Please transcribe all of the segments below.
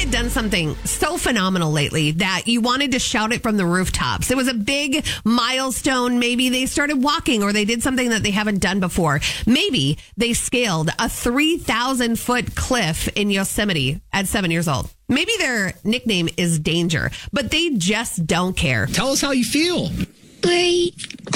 had done something so phenomenal lately that you wanted to shout it from the rooftops. It was a big milestone. Maybe they started walking or they did something that they haven't done before. Maybe they scaled a 3,000-foot cliff in Yosemite at 7 years old. Maybe their nickname is Danger, but they just don't care. Tell us how you feel. Great.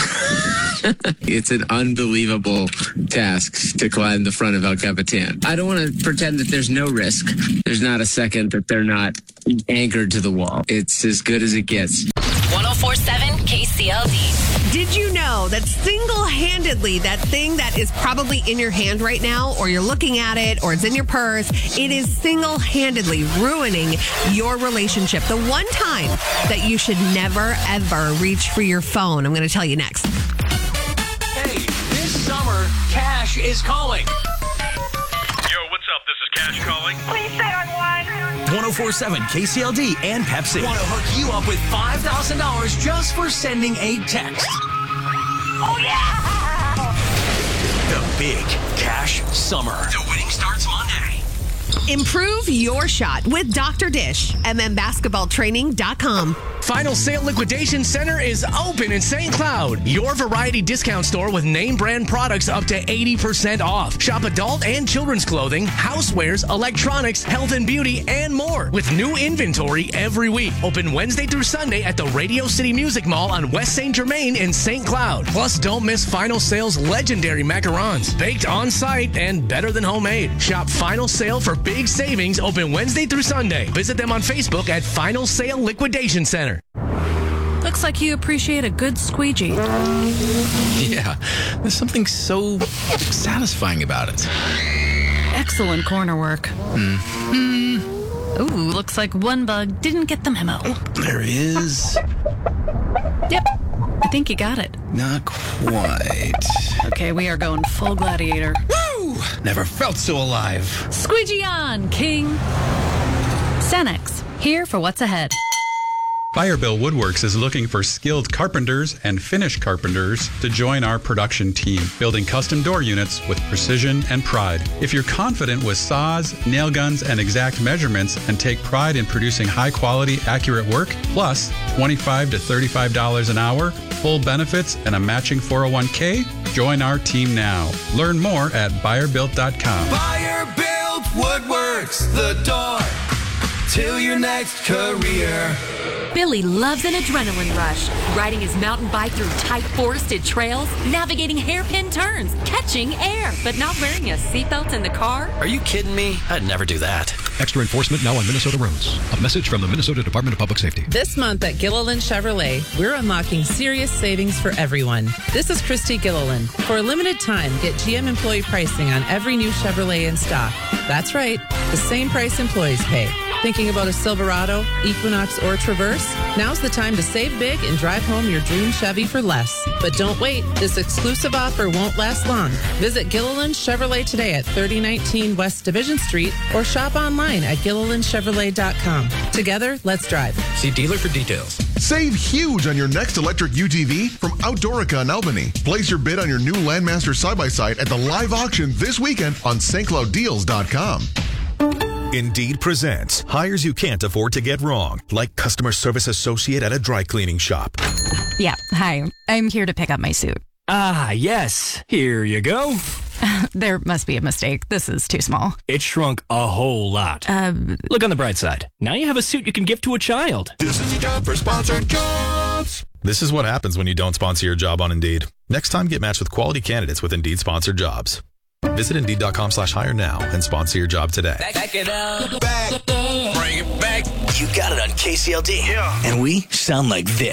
It's an unbelievable task to climb the front of El Capitan. I don't want to pretend that there's no risk. There's not a second that they're not anchored to the wall. It's as good as it gets. 104.7 KCLD. Did you know that single-handedly, that thing that is probably in your hand right now, or you're looking at it, or it's in your purse, it is single-handedly ruining your relationship. The one time that you should never, ever reach for your phone. I'm going to tell you next. Hey, this summer, Cash is calling. Yo, what's up? This is Cash calling. Please stay on one. 104.7 KCLD and Pepsi want to hook you up with $5,000 just for sending a text. Oh, yeah! The Big Cash Summer. The winning starts Monday. Improve your shot with Dr. Dish, mmbasketballtraining.com. Final Sale Liquidation Center is open in St. Cloud. Your variety discount store with name brand products up to 80% off. Shop adult and children's clothing, housewares, electronics, health and beauty, and more. With new inventory every week. Open Wednesday through Sunday at the Radio City Music Mall on West St. Germain in St. Cloud. Plus, don't miss Final Sale's legendary macarons. Baked on site and better than homemade. Shop Final Sale for big savings. Open Wednesday through Sunday. Visit them on Facebook at Final Sale Liquidation Center. Looks like you appreciate a good squeegee. Yeah, there's something so satisfying about it. Excellent corner work. Ooh, looks like one bug didn't get the memo. There is. Yep, I think you got it. Not quite. Okay, we are going full gladiator. Woo! Never felt so alive. Squeegee on, King. Sanex, here for what's ahead. Firebill Woodworks is looking for skilled carpenters and finish carpenters to join our production team, building custom door units with precision and pride. If you're confident with saws, nail guns, and exact measurements and take pride in producing high-quality, accurate work, plus $25 to $35 an hour, full benefits, and a matching 401k, join our team now. Learn more at BuyerBuilt.com. Firebuilt Woodworks, the door to your next career. Billy loves an adrenaline rush, riding his mountain bike through tight forested trails, navigating hairpin turns, catching air, but not wearing a seatbelt in the car. Are you kidding me? I'd never do that. Extra enforcement now on Minnesota roads. A message from the Minnesota Department of Public Safety. This month at Gilliland Chevrolet, we're unlocking serious savings for everyone. This is Christy Gilliland. For a limited time, get GM employee pricing on every new Chevrolet in stock. That's right, the same price employees pay. Thinking about a Silverado, Equinox, or Traverse? Now's the time to save big and drive home your dream Chevy for less. But don't wait. This exclusive offer won't last long. Visit Gilliland Chevrolet today at 3019 West Division Street or shop online at GillilandChevrolet.com. Together, let's drive. See dealer for details. Save huge on your next electric UTV from Outdoorica in Albany. Place your bid on your new Landmaster side-by-side at the live auction this weekend on stclouddeals.com. Indeed presents hires you can't afford to get wrong, like customer service associate at a dry cleaning shop. Yeah, hi. I'm here to pick up my suit. Ah, yes. Here you go. There must be a mistake. This is too small. It shrunk a whole lot. Look on the bright side. Now you have a suit you can give to a child. This is a job for sponsored jobs. This is what happens when you don't sponsor your job on Indeed. Next time, get matched with quality candidates with Indeed sponsored jobs. Visit Indeed.com/hire now and sponsor your job today. Back it up. Back. Bring it back. You got it on KCLD. Yeah. And we sound like this.